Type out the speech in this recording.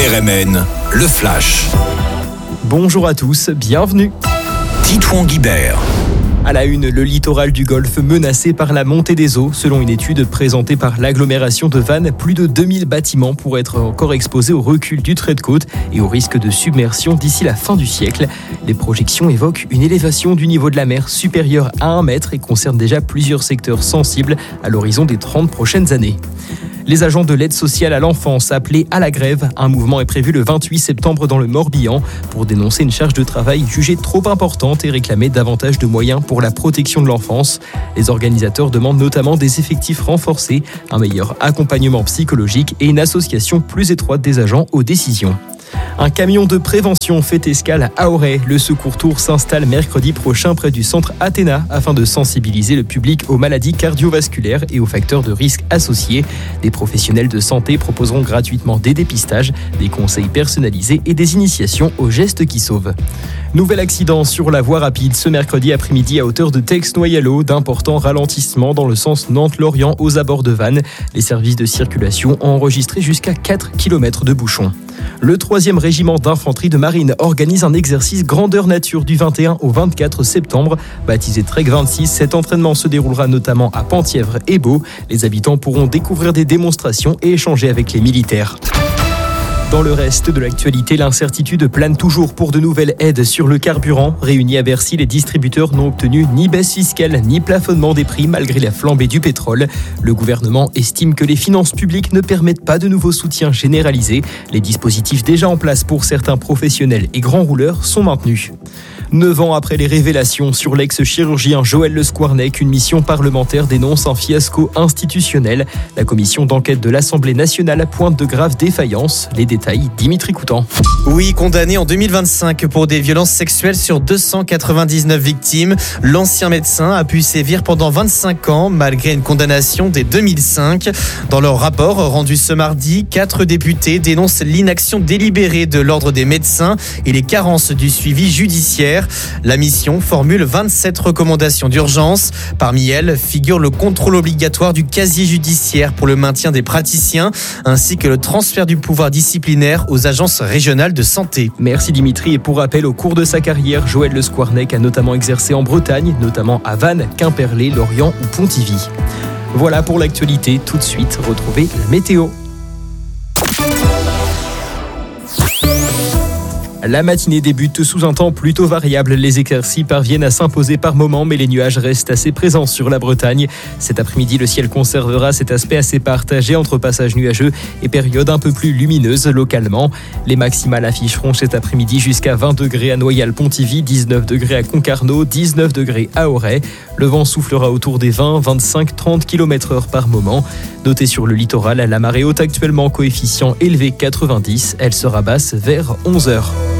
RMN, le Flash. Bonjour à tous, bienvenue. Titouan Guibert. À la une, le littoral du Golfe menacé par la montée des eaux. Selon une étude présentée par l'agglomération de Vannes, plus de 2000 bâtiments pourraient être encore exposés au recul du trait de côte et au risque de submersion d'ici la fin du siècle. Les projections évoquent une élévation du niveau de la mer supérieure à 1 mètre et concernent déjà plusieurs secteurs sensibles à l'horizon des 30 prochaines années. Les agents de l'aide sociale à l'enfance appelés à la grève. Un mouvement est prévu le 28 septembre dans le Morbihan pour dénoncer une charge de travail jugée trop importante et réclamer davantage de moyens pour la protection de l'enfance. Les organisateurs demandent notamment des effectifs renforcés, un meilleur accompagnement psychologique et une association plus étroite des agents aux décisions. Un camion de prévention fait escale à Auray. Le Secours Tour s'installe mercredi prochain près du centre Athéna afin de sensibiliser le public aux maladies cardiovasculaires et aux facteurs de risque associés. Des professionnels de santé proposeront gratuitement des dépistages, des conseils personnalisés et des initiations aux gestes qui sauvent. Nouvel accident sur la voie rapide ce mercredi après-midi à hauteur de Tex-Noyalo. D'importants ralentissements dans le sens Nantes-Lorient aux abords de Vannes. Les services de circulation ont enregistré jusqu'à 4 km de bouchons. Le 3e régiment d'infanterie de marine organise un exercice grandeur nature du 21 au 24 septembre. Baptisé Trek 26, cet entraînement se déroulera notamment à Penthièvre et Beau. Les habitants pourront découvrir des démonstrations et échanger avec les militaires. Dans le reste de l'actualité, l'incertitude plane toujours pour de nouvelles aides sur le carburant. Réunis à Bercy, les distributeurs n'ont obtenu ni baisse fiscale ni plafonnement des prix malgré la flambée du pétrole. Le gouvernement estime que les finances publiques ne permettent pas de nouveaux soutiens généralisés. Les dispositifs déjà en place pour certains professionnels et grands rouleurs sont maintenus. 9 ans après les révélations sur l'ex-chirurgien Joël Le Squarnec, une mission parlementaire dénonce un fiasco institutionnel. La commission d'enquête de l'Assemblée nationale pointe de graves défaillances. Les détails, Dimitri Coutan. Oui, condamné en 2025 pour des violences sexuelles sur 299 victimes, l'ancien médecin a pu sévir pendant 25 ans malgré une condamnation dès 2005. Dans leur rapport rendu ce mardi, 4 députés dénoncent l'inaction délibérée de l'ordre des médecins et les carences du suivi judiciaire. La mission formule 27 recommandations d'urgence. Parmi elles figure le contrôle obligatoire du casier judiciaire pour le maintien des praticiens, ainsi que le transfert du pouvoir disciplinaire aux agences régionales de santé. Merci Dimitri. Et pour rappel, au cours de sa carrière, Joël Le Squarnec a notamment exercé en Bretagne, notamment à Vannes, Quimperlé, Lorient ou Pontivy. Voilà pour l'actualité. Tout de suite, retrouvez la météo. La matinée débute sous un temps plutôt variable. Les éclaircies parviennent à s'imposer par moments, mais les nuages restent assez présents sur la Bretagne. Cet après-midi, le ciel conservera cet aspect assez partagé entre passages nuageux et périodes un peu plus lumineuses localement. Les maximales afficheront cet après-midi jusqu'à 20 degrés à Noyal-Pontivy, 19 degrés à Concarneau, 19 degrés à Auray. Le vent soufflera autour des 20, 25, 30 km/h par moment. Notez sur le littoral, la marée haute actuellement coefficient élevé 90. Elle sera basse vers 11h.